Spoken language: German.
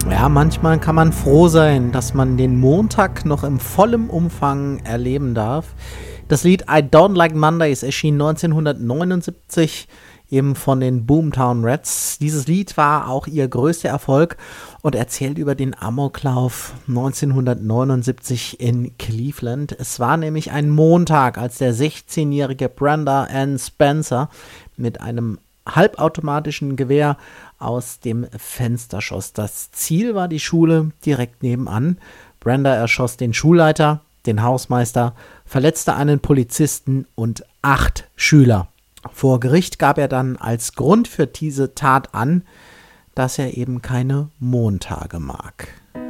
Ja, manchmal kann man froh sein, dass man den Montag noch im vollen Umfang erleben darf. Das Lied I Don't Like Mondays erschien 1979 eben von den Boomtown Rats. Dieses Lied war auch ihr größter Erfolg und erzählt über den Amoklauf 1979 in Cleveland. Es war nämlich ein Montag, als der 16-jährige Brenda Ann Spencer mit einem halbautomatischen Gewehr aus dem Fenster schoss. Das Ziel war die Schule direkt nebenan. Brenda erschoss den Schulleiter, den Hausmeister, verletzte einen Polizisten und 8 Schüler. Vor Gericht gab er dann als Grund für diese Tat an, dass er eben keine Montage mag.